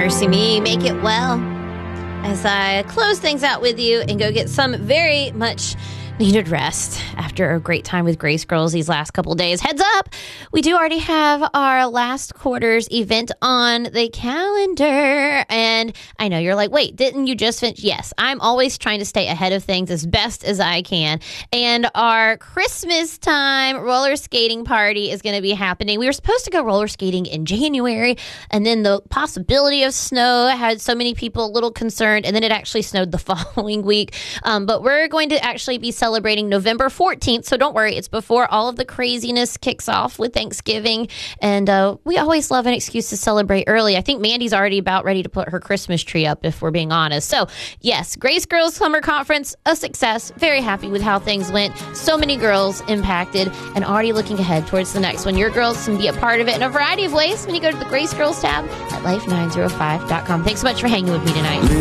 Mercy Me, make it well. As I close things out with you and go get some very much needed rest after a great time with Grace Girls these last couple days. Heads up, we do already have our last quarter's event on the calendar. And I know you're like, wait, didn't you just finish? Yes, I'm always trying to stay ahead of things as best as I can. And our Christmas time roller skating party is going to be happening. We were supposed to go roller skating in January, and then the possibility of snow had so many people a little concerned, and then it actually snowed the following week. But we're going to actually be celebrating November 14th, so don't worry, it's before all of the craziness kicks off with Thanksgiving, and we always love an excuse to celebrate early. I think Mandy's already about ready to put her Christmas tree up, if we're being honest. So yes, Grace Girls Summer Conference, a success. Very happy with how things went. So many girls impacted, and already looking ahead towards the next one. Your girls can be a part of it in a variety of ways when you go to the Grace Girls tab at life905.com. Thanks so much for hanging with me tonight.